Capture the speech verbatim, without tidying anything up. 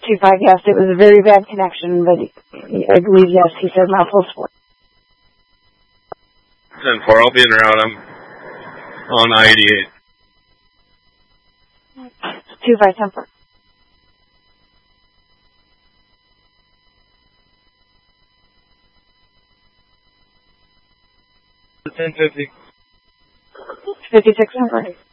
two five, yes, it was a very bad connection, but I believe, yes, he said mouthful sport. ten four, I'll be en route. I'm on I eighty-eight. two five, ten four. ten fifty. fifty-six, ten four.